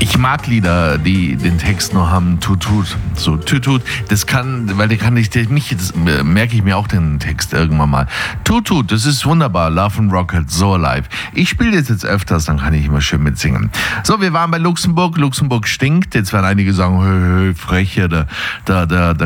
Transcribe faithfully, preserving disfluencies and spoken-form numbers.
Ich mag Lieder, die den Text nur haben, tut, tut, so, tut, tut. Das kann, weil der kann ich, mich, das merke ich mir auch den Text irgendwann mal. Tut, tut, das ist wunderbar. Love and Rocket, so alive. Ich spiele das jetzt öfters, dann kann ich immer schön mitsingen. So, wir waren bei Luxemburg. Luxemburg stinkt. Jetzt werden einige sagen, hö, hö, frech hier, der, der, der, der